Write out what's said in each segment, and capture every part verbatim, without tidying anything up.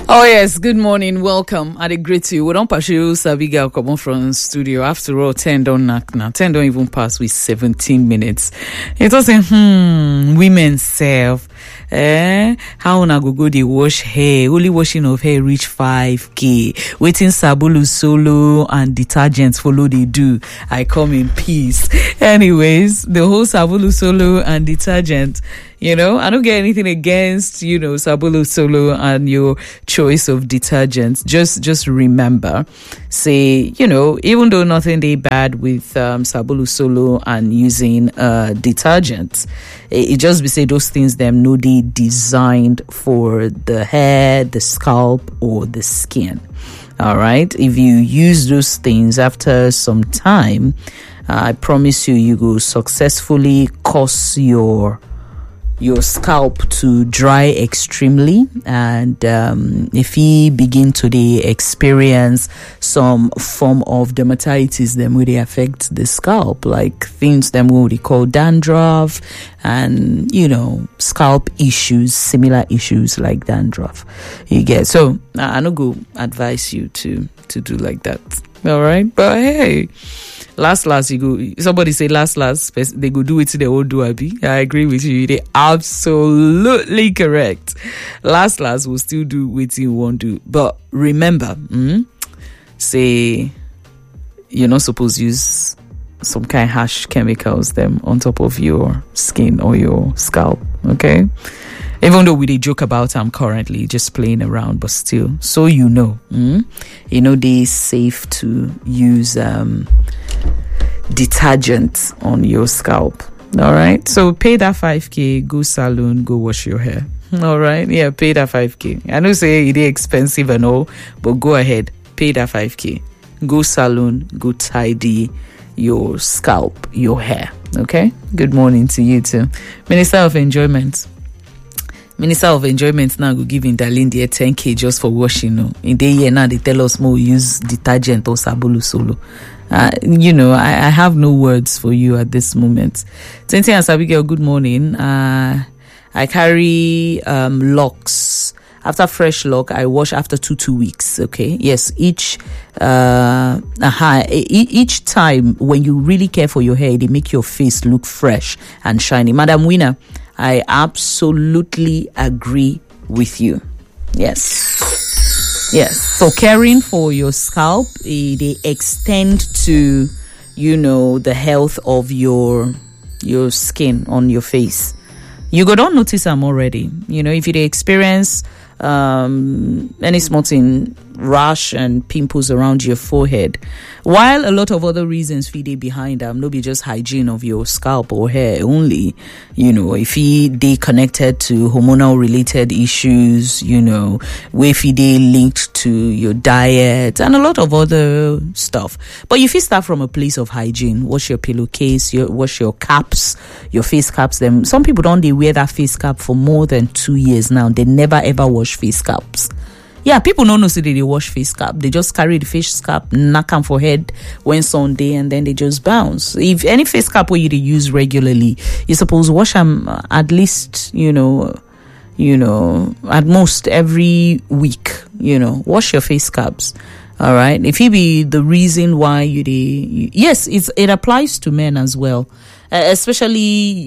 Oh yes, good morning, welcome. I greet you. We don't pass you Sabiga come on from studio. After all, ten don't knock now. ten don't even pass with seventeen minutes. It was saying, hmm, women self. Eh, how na go go they wash hair? Only washing of hair reach five K. Waiting Sabulu Solo and detergents follow they do. I come in peace. Anyways, the whole Sabulu Solo and detergent, you know, I don't get anything against, you know, Sabulu Solo and your choice of detergents. Just, just remember, say, you know, even though nothing they bad with um, Sabulu Solo and using uh, detergents, it, it just be say those things them no they designed for the hair, the scalp, or the skin. All right. If you use those things after some time, uh, I promise you, you will successfully cause your your scalp to dry extremely, and um, if you begin to the experience some form of dermatitis, then will they affect the scalp, like things that we call dandruff and, you know, scalp issues, similar issues like dandruff. You get so I no go advise you to to do like that. All right, but hey. Last, last, you go. Somebody say last, last. They go do it to the old do abi. I agree with you. They absolutely correct. Last, last will still do what you want to do. But remember, mm, say you're not supposed to use some kind of harsh chemicals them on top of your skin or your scalp. Okay. Even though we they joke about I'm currently just playing around, but still, so you know, mm, you know they safe to use um. detergent on your scalp. All right, so pay that five K, go salon, go wash your hair. All right, yeah, pay that five K. I know say it is expensive and all, but go ahead, pay that five K, go salon, go tidy your scalp, your hair. Okay, good morning to you too. Minister of Enjoyment Minister of Enjoyment now go give Indalindia ten K just for washing. No, in the year now they tell us more use detergent or Sabulu Solo. Uh, you know, I, I have no words for you at this moment. Tenti and Sabigel, good morning. Uh, I carry um, locks. After fresh lock, I wash after two two weeks. Okay, yes. Each uh, uh each time when you really care for your hair, they make your face look fresh and shiny. Madam Winner, I absolutely agree with you. Yes. Yes. So caring for your scalp, eh, they extend to, you know, the health of your your skin on your face. You go don't notice them already. You know, if you experience um any small thing, rash and pimples around your forehead, while a lot of other reasons feed behind them, no be just hygiene of your scalp or hair only. You know, if he they connected to hormonal related issues, you know, if he they linked to your diet and a lot of other stuff. But if you start from a place of hygiene, wash your pillowcase, your wash your caps, your face caps. Them some people don't they wear that face cap for more than two years now. They never ever wash face caps. Yeah, people don't know say they wash face cap. They just carry the face cap, knock them for head when Sunday, and then they just bounce. If any face cap where you use regularly, you're supposed to wash them at least, you know, you know, at most every week. You know, wash your face caps. All right. If it be the reason why you de, yes, it's it applies to men as well. Uh, especially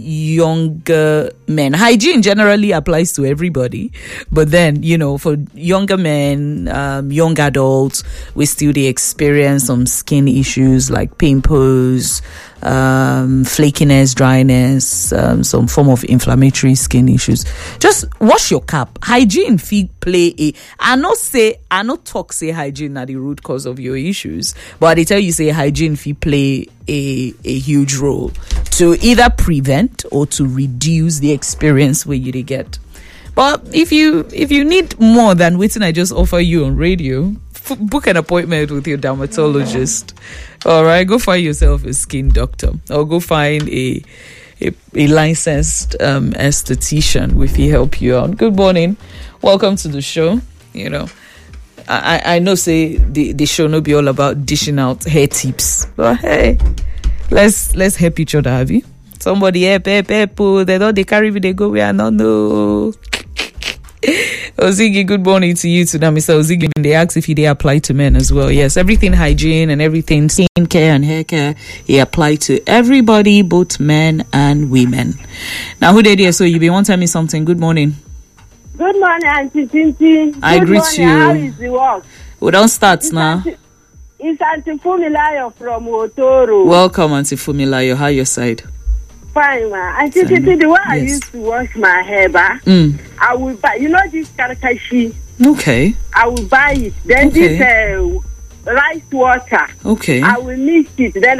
younger men. Hygiene generally applies to everybody, but then, you know, for younger men, um, young adults, we still they experience some skin issues like pimples, um, flakiness, dryness, um, some form of inflammatory skin issues. Just wash your cap. Hygiene fee play a. I not say I not talk say hygiene are the root cause of your issues, but I tell you say hygiene fee play a a huge role to either prevent or to reduce the experience where you get. But if you if you need more than waiting I just offer you on radio, f- book an appointment with your dermatologist. All right, go find yourself a skin doctor or go find a a, a licensed um, esthetician if he help you out. Good morning, welcome to the show. You know, I I know say the the show no be all about dishing out hair tips, but hey, let's let's help each other, have you? Somebody help, help, help. They don't they carry me, they go where I don't know. Ozigi, good morning to you too. Now, Mister Ozigi, they ask if he they apply to men as well. Yes, everything hygiene and everything, skin care and hair care, he apply to everybody, both men and women. Now, who did here? So you be want to tell me something? Good morning. Good morning, Auntie Tinti. I Good greet morning. you. How is the work? We don't start It's now. Auntie, it's Auntie Fumilayo from Otoro. Welcome, Auntie Fumilayo. How your side? Fine, ma. Auntie Tinti, the way I Yes. used to wash my hair, ba, Mm. I will buy, you know this karakashi? Okay. I will buy it. Then Okay. this uh, rice water, Okay. I will mix it. Then